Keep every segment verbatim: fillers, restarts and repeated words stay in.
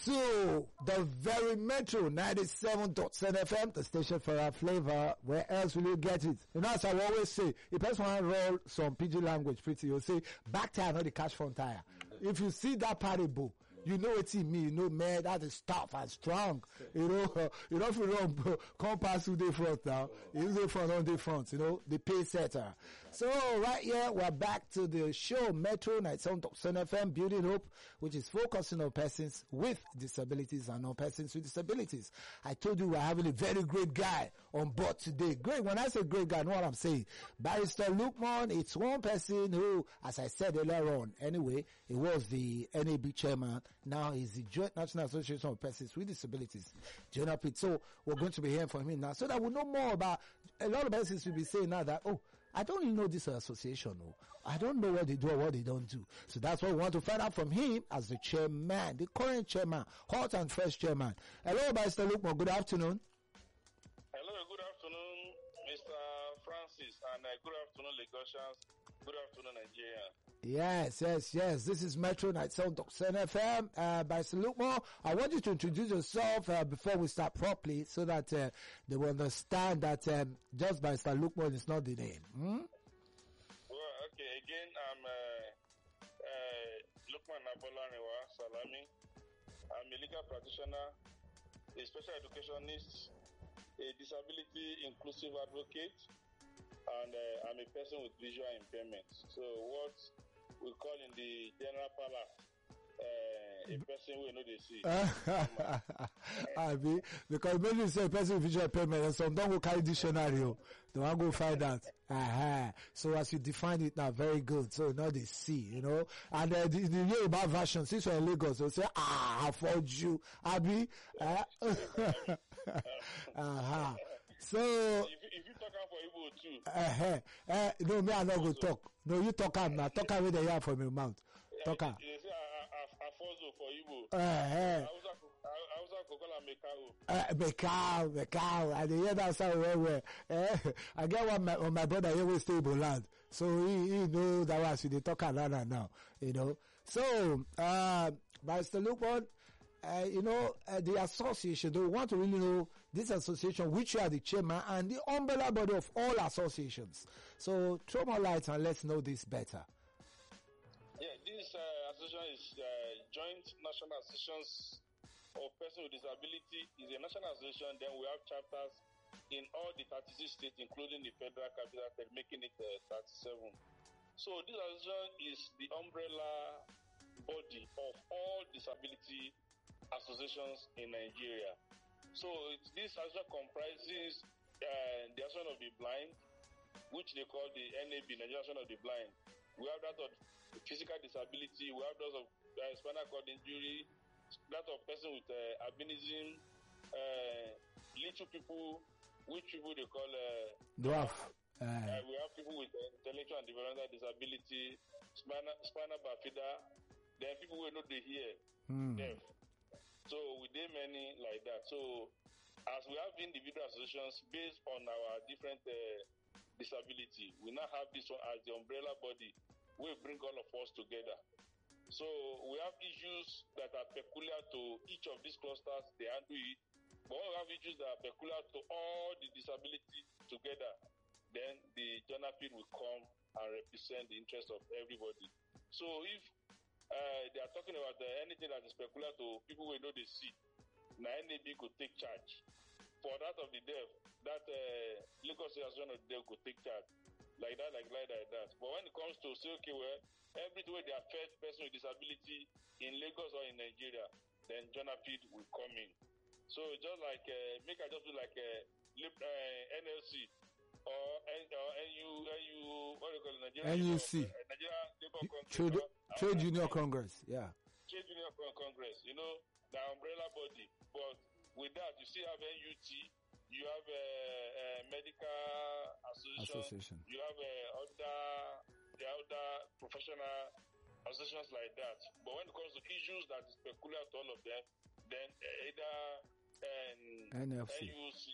to the very Metro ninety-seven point seven F M, the station for our flavor. Where else will you get it? You know, as I always say, if person want to roll some P G language pretty, you'll say, back tire, not the cash front tire. If you see that parable, you know it's in me, you know, man, that is tough and strong. You know, uh, you know, if you run, come past two day front now, you day front on day front, you know, the pay setter. So, right here, we're back to the show, Metro ninety-seven point seven F M, Building Hope, which is focusing on persons with disabilities and on persons with disabilities. I told you we're having a very great guy on board today. Great, when I say great guy, know what I'm saying. Barrister Lukman, it's one person who, as I said earlier on, anyway, he was the N A B chairman. Now he's the Joint National Association of Persons with Disabilities, Jonah Pitt. So we're going to be hearing from him now, so that we know more about. A lot of persons will be saying now that, oh, I don't even know this association. Oh, I don't know what they do or what they don't do. So that's what we want to find out from him as the chairman, the current chairman, hot and fresh chairman. Hello, Mister Lukman. Good afternoon. Hello, good afternoon, Mister Francis, and uh, good afternoon, Lagosians. Good afternoon, Nigeria. Yes, yes, yes. This is Metro ninety-seven point seven F M. Uh, by Mister Lukman, I want you to introduce yourself uh, before we start properly, so that uh, they will understand that um, just by Mister Lukman is not the name. Hmm? Well, okay. Again, I'm uh, uh, Lukman Abolaniwa Salami. I'm a legal practitioner, a special educationist, a disability inclusive advocate, and uh, I'm a person with visual impairment. So what we call in the general parlor, uh, a person who know they see. I mean, because when you say a person with visual impairment, and some don't go carry dictionary, they want to go find that. Uh-huh. So as you define it now, very good. So now they see, you know. And uh, the, the Yoruba version, since you're in Lagos, they'll say, ah, I forged you, Abi. Uh, uh-huh. So if, if you talk out for Igbo too, uh, uh, no, me I not go talk. No, you talk am now. Talk am with the hair from your mouth. Talk am. They say Afozo for Igbo. Uh, uh, I was a Kokola Mekao. Uh, Mekao, Mekao. I hear that sound well, well. Uh, I get one my, my brother here with stable land, so he he know that was they talk now now. You know. So, uh, Mister Lukman. Uh, you know, uh, the association, they want to really know this association, which you are the chairman, and the umbrella body of all associations. So, throw more light and let's know this better. Yeah, this uh, association is uh, Joint National Associations of Persons with Disability. It's a national association. Then we have chapters in all the thirty-six states, including the federal capital, making it uh, thirty-seven. So, this association is the umbrella body of all disability associations in Nigeria. So it, this association comprises uh, the Association of the Blind, which they call the N A B, Nigerian Association of the Blind. We have that of physical disability, we have those of uh, spinal cord injury, that of person with uh, albinism, uh, little people, which people they call uh, dwarf. Uh, uh, we have people with uh, intellectual and developmental disability, spinal, spinal bifida, then people who know they hear, hmm. deaf. So we did many like that. So as we have individual associations based on our different uh, disability, we now have this one as the umbrella body. We bring all of us together. So we have issues that are peculiar to each of these clusters. They handle it. But we have issues that are peculiar to all the disability together. Then the journal field will come and represent the interest of everybody. So if Uh, they are talking about uh, anything that is peculiar to people who know they see. Now N A B could take charge. For that of the deaf, that uh, Lagos Association of the Deaf could take charge. Like that, like that, like that. But when it comes to say, okay, well, every way they affect person with disability in Lagos or in Nigeria, then Jonah Pitt will come in. So just like, uh, make I just do like uh, uh, N L C. Or, N, or N U, N U, what do you call it? Nigeria, N U C. Labor, uh, Nigeria Labor Congress. Trade, or, Trade uh, Union Congress, yeah. Trade Union Congress, you know, the umbrella body. But with that, you still have N U T, you have a uh, uh, medical association, association, you have uh, other, the other professional associations like that. But when it comes to issues that is peculiar to all of them, then either um, N F C. N U C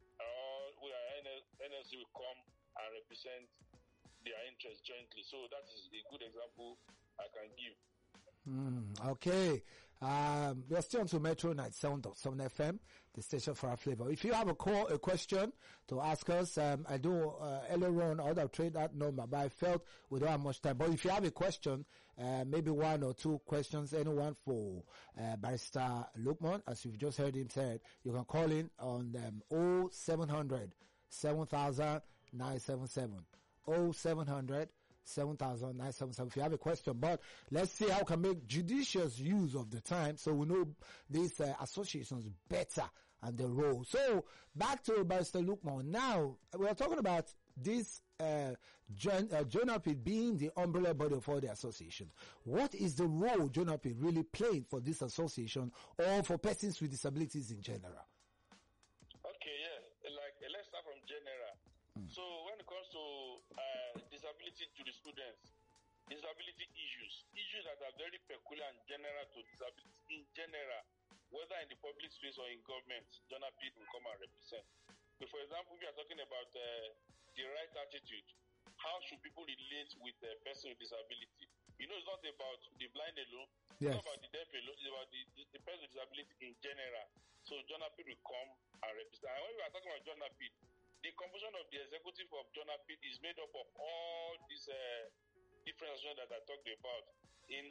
or we are N L C will come and represent their interests jointly. So that is a good example I can give. Mm, okay. Um, we're still on to Metro ninety-seven point seven F M, the station for our flavor. If you have a call, a question to ask us, um, I do uh, earlier on, I would have trade that number, but I felt we don't have much time. But if you have a question, uh, maybe one or two questions, anyone for uh, Barrister Lukman, as you've just heard him said, you can call in on um, oh seven hundred, seven thousand, nine seven seven. oh seven hundred, seven thousand nine seven seven if you have a question. But let's see how we can make judicious use of the time so we know these uh, associations better and the role. So back to Barrister Lukman. Now we are talking about this uh, John, uh, Jonapid being the umbrella body for the association. What is the role Jonapid really playing for this association or for persons with disabilities in general? Okay, yeah. Like uh, let's start from general. So when it comes to uh, disability jurisprudence, disability issues, issues that are very peculiar and general to disability in general, whether in the public space or in government, Jonapid will come and represent. So for example, we are talking about uh, the right attitude. How should people relate with a person with disability? You know, it's not about the blind alone. Yes. It's not about the deaf alone. It's about the, the, the person with disability in general. So Jonapid will come and represent. And when we are talking about Jonapid, the composition of the executive of Jonapid is made up of all these uh, different associations that I talked about. In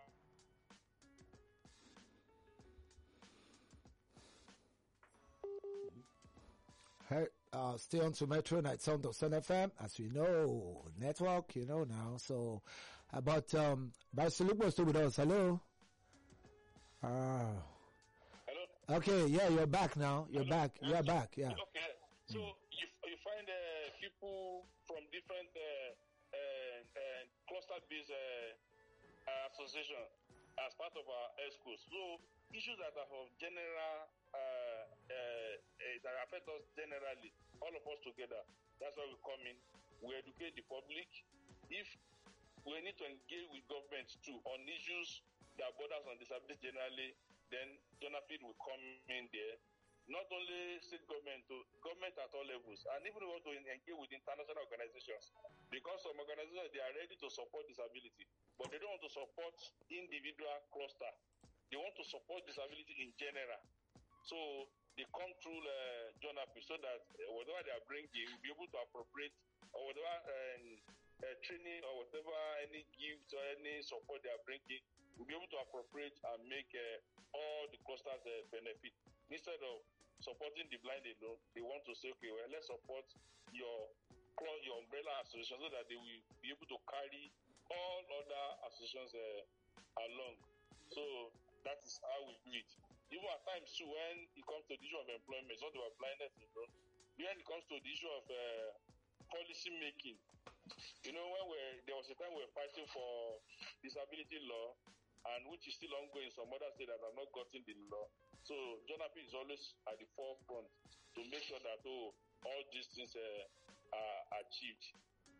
uh, Hey, uh, stay on to Metro ninety-seven point seven F M. As we know, network, you know now. So, about um, Barrister Lukman still with us. Hello. Ah. Hello. Okay, yeah, you're back now. You're Hello? back. You're back. Yeah. Okay. So mm. you, you find uh, people from different uh, uh, uh, cluster-based uh, uh, association as part of our ESCOs. So issues that are of general, uh, uh, uh, that affect us generally, all of us together, that's why we come in. We educate the public. If we need to engage with government too on issues that borders on disability generally, then Jonapid will come in there. Not only state government, to government at all levels, and even we want to engage with international organizations, because some organizations, they are ready to support disability, but they don't want to support individual cluster. They want to support disability in general. So they come through uh, Jonapid so that uh, whatever they are bringing, we'll be able to appropriate, or whatever um, uh, training or whatever, any gift or any support they are bringing, we'll be able to appropriate and make uh, all the clusters uh, benefit. Instead of supporting the blind alone, they want to say, okay, well, let's support your your umbrella association so that they will be able to carry all other associations uh, along. So that is how we do it. Even at times too, when it comes to the issue of employment, it's not about blindness alone. When it comes to the issue of uh, policy making, you know, when we're, there was a time we were fighting for disability law, and which is still ongoing in some other states that have not gotten the law. So Jonapid is always at the forefront to make sure that oh, all these things uh, are achieved.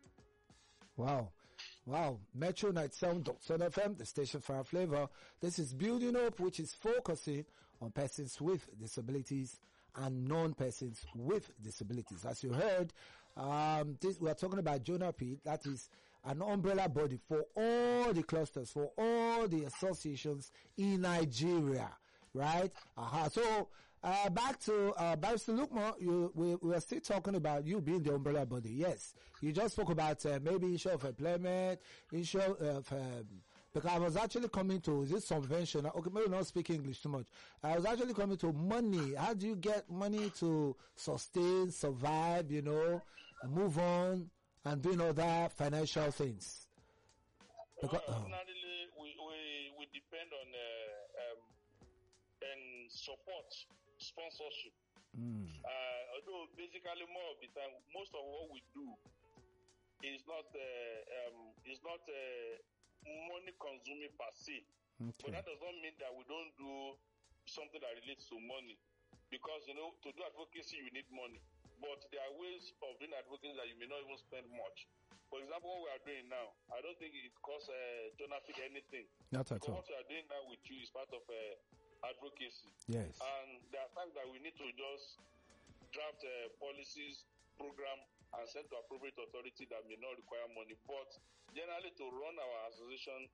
Wow. Wow. Metro ninety-seven point seven F M, the station for our flavor. This is Building Up, which is focusing on persons with disabilities and non-persons with disabilities. As you heard, um, this, we are talking about Jonapid, that is an umbrella body for all the clusters, for all the associations in Nigeria, right? Uh-huh. So, uh, back to uh, Barrister Lukman, you, we, we are still talking about you being the umbrella body. Yes, you just spoke about uh, maybe issue of employment, issue of um, because I was actually coming to this subvention. Okay, maybe not speak English too much. I was actually coming to money. How do you get money to sustain, survive, you know, move on, and doing other financial things? Because, well, ordinarily, we, we, we depend on uh, um, and support, sponsorship. Mm. Uh, although basically more of the time, most of what we do is not uh, um, is not uh, money consuming per se. Okay. But that does not mean that we don't do something that relates to money. Because, you know, to do advocacy, you need money. But there are ways of doing advocacy that you may not even spend much. For example, what we are doing now, I don't think it costs uh, Jonapid anything. Not at all. What we are doing now with you is part of uh, advocacy. Yes. And there are times that we need to just draft uh, policies, program, and send to appropriate authority that may not require money. But generally, to run our association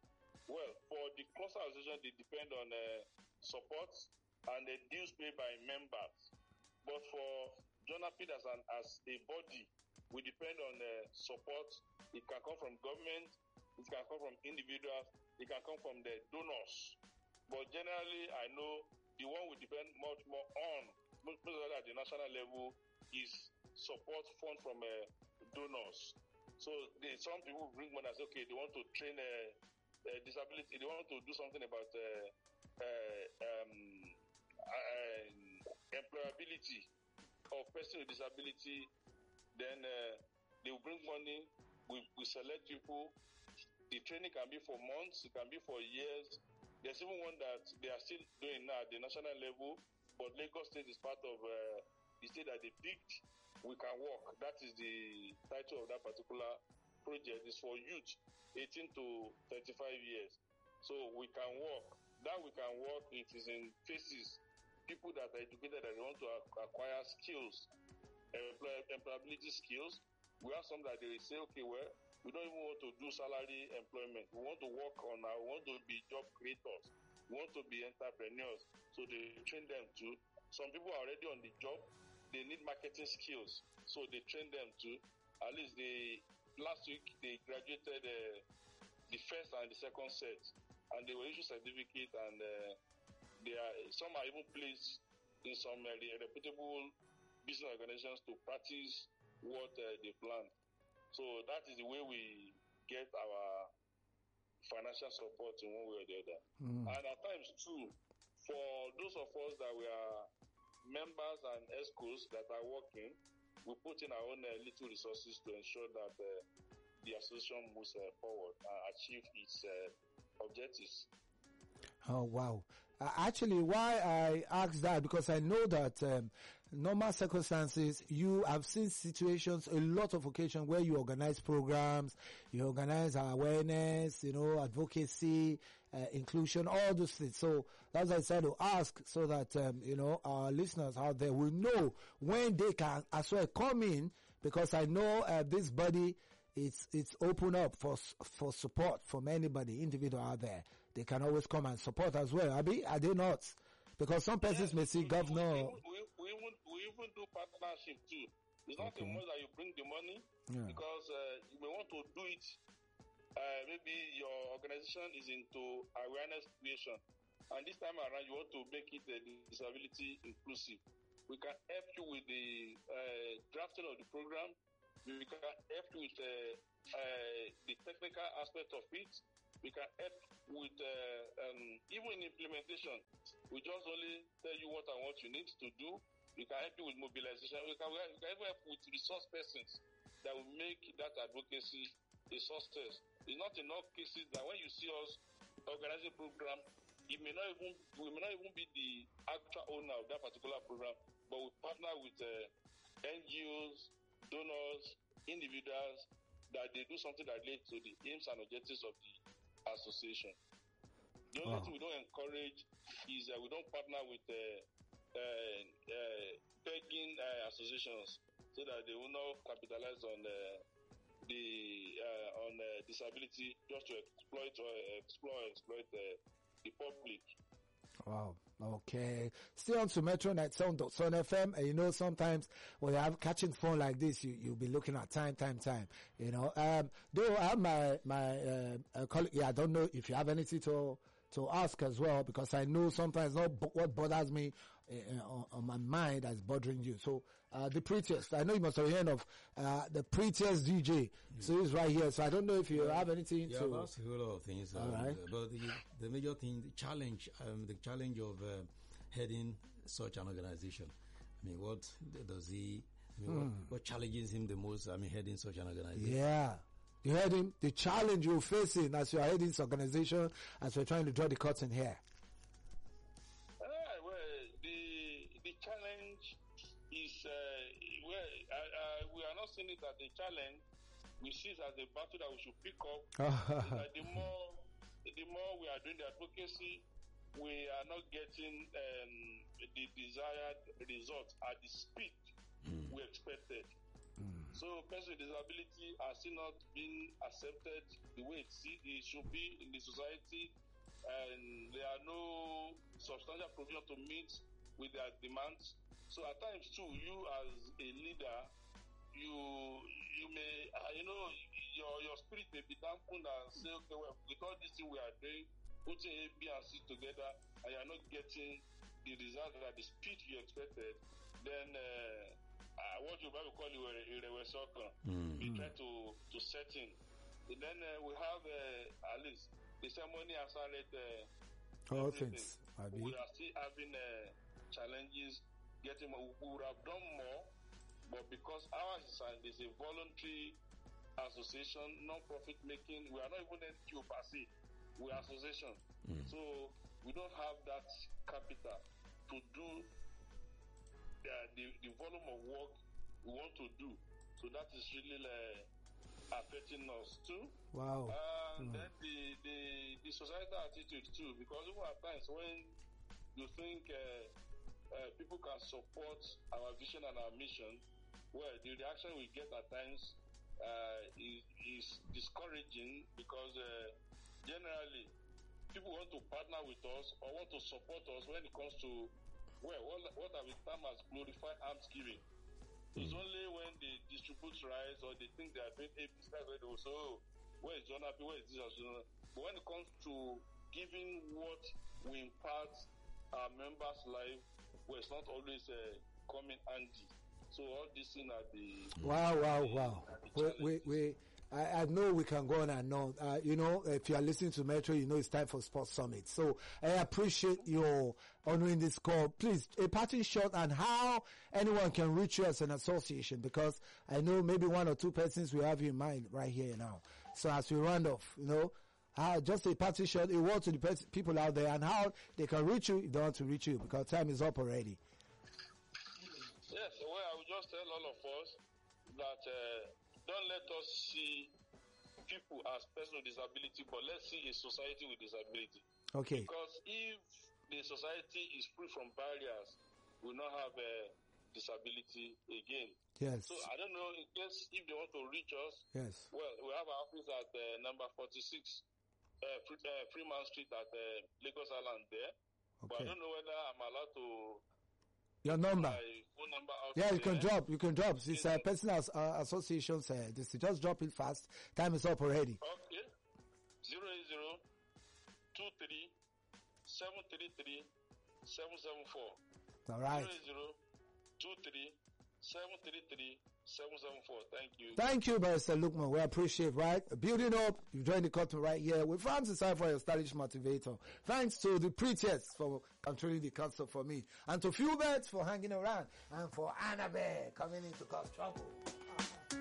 Well, for the cluster association, they depend on uh, support and the dues paid by members. But for Jonapid as an as a body, we depend on uh, support. It can come from government, it can come from individuals, it can come from the donors. But generally, I know the one we depend much more on, most at the national level, is support fund from uh, donors. So they, some people bring money and say, okay, they want to train uh, uh, disability, they want to do something about uh, uh, um, uh, employability of person with disability. Then uh, they will bring money, we, we select people. The training can be for months, it can be for years. There's even one that they are still doing now at the national level, but Lagos State is part of uh, the state that they picked. We Can Walk. That is the title of that particular project. It's for youth eighteen to thirty-five years. So we can walk. That we can walk, it is in phases. People that are educated that they want to acquire skills, employ, employability skills. We have some that they say, okay, well, we don't even want to do salary employment. We want to work on our, we want to be job creators. We want to be entrepreneurs. So they train them too. Some people are already on the job. They need marketing skills. So they train them too. At least they, last week, they graduated uh, the first and the second set. And they were issued certificate and uh, they are, some are even placed in some uh, reputable business organizations to practice what uh, they plan. So that is the way we get our financial support in one way or the other. Mm. And at times too, for those of us that we are members and ESCOs that are working, we put in our own uh, little resources to ensure that uh, the association moves uh, forward and achieve its uh, objectives. Oh, wow. Uh, actually, why I asked that, because I know that um, normal circumstances, you have seen situations, a lot of occasions where you organize programs, you organize awareness, you know, advocacy, uh, inclusion, all those things. So that's why I said to ask so that, um, you know, our listeners out there will know when they can as well come in, because I know uh, this body, it's it's open up for for support from anybody, individual out there. They can always come and support as well. Abi, are they not? Because some persons yes, may see we, governor. We, we, we, even, we even do partnership too. It's not okay. The most that you bring the money, yeah. Because uh, you may want to do it. Uh, maybe your organization is into awareness creation, and this time around you want to make it uh, disability inclusive. We can help you with the uh, drafting of the program. We can help you with uh, uh, the technical aspect of it. We can help with uh, um, even implementation. We just only tell you what and what you need to do. We can help you with mobilization. We can, we can even help with resource persons that will make that advocacy a success. It's not in all cases that when you see us organizing program, it may not even we may not even be the actual owner of that particular program, but we partner with uh, N G Os, donors, individuals, that they do something that leads to the aims and objectives of the association. The only wow. thing we don't encourage is uh, we don't partner with uh, uh, uh, begging uh, associations so that they will not capitalize on uh, the uh, on uh, disability just to exploit or explore exploit uh, the public. Wow. Okay. Still on to Metro ninety-seven point seven F M. And you know, sometimes when you have catching phone like this, you, you'll be looking at time, time, time. You know, um, though I have my, my, uh, uh, colleague, yeah, I don't know if you have anything to, to ask as well, because I know sometimes not what bothers me uh, on, on my mind is bothering you. So, uh, the prettiest, I know you must have heard of, uh, the prettiest D J. Mm. So he's right here. So I don't know if you yeah. have anything yeah, to. Yeah, that's a whole lot of things. Um, All right. But the, the major thing, the challenge, um, the challenge of uh, heading such an organization. I mean, what does he, I mean, mm. what, what challenges him the most, I mean, heading such an organization? Yeah. You heard him, the challenge you're facing as you are heading this organization, as we're trying to draw the curtain here. Uh, well, the the challenge is, uh, well, uh, uh, we are not seeing it as a challenge. We see it as a battle that we should pick up. That the more, the more we are doing the advocacy, we are not getting um, the desired results at the speed mm. we expected. Mm. So persons with disability are still not being accepted the way it, it should be in the society, and there are no substantial provision to meet with their demands. So at times too, you as a leader, you you may uh, you know your your spirit may be dampened and say, okay, well, with all this thing we are doing, putting A, B, and C together, and you are not getting the result at the speed you expected, then uh, uh, what you might call it a circle. Mm. We try to to set in. And then uh, we have uh, at least the ceremony has started. Uh, All things. We are still having uh, challenges. Getting more. We would have done more, but because ours is a voluntary association, non-profit making, we are not even N G O per se. We are association, mm. so we don't have that capital to do the, the the volume of work we want to do. So that is really uh, affecting us too. Wow. And mm. then the, the the societal attitude too, because even at times when you think uh, uh, people can support our vision and our mission, well, the reaction we get at times uh, is, is discouraging because uh, generally people want to partner with us or want to support us when it comes to, well, what, what have we termed as glorified almsgiving. Mm. It's only when they distribute rice or they think they are doing a business where they will say, oh, where is Jonah? Where is this? But when it comes to giving what we impart our members' life, well, it's not always uh, coming handy. So all these things are the wow, wow, the, wow. The we, we, we, I, I know we can go on and on. Uh, you know, if you are listening to Metro, you know it's time for Sports Summit. So I appreciate your honoring this call. Please, a parting shot on how anyone can reach you as an association, because I know maybe one or two persons we have in mind right here now. So as we round off, you know, uh, just a parting shot, a word to the pers- people out there and how they can reach you if they want to reach you, because time is up already. Yes, well, I will just tell all of us that uh, don't let us see people as persons with disability, but let's see a society with disability. Okay. Because if the society is free from barriers, we will not have a disability again. Yes. So I don't know, in case if they want to reach us, yes. Well, we have our office at uh, number forty-six, uh, Free, uh, Freeman Street at uh, Lagos Island there. Okay. But I don't know whether I'm allowed to. Your number. My phone number out yeah, you there. can drop. You can drop. It's uh, personal uh, associations. Uh, this, just drop it fast. Time is up already. Okay. Zero eight zero two three seven three three seven seven four. All right. Zero eight zero two three seven three three seven seven four. Thank you. Thank you, Barrister Lukman. We appreciate, right? Building up. You joined the curtain right here with Francis I for your stylish motivator. Thanks to the prettiest for controlling the council for me. And to Fulbert for hanging around. And for Annabelle coming in to cause trouble.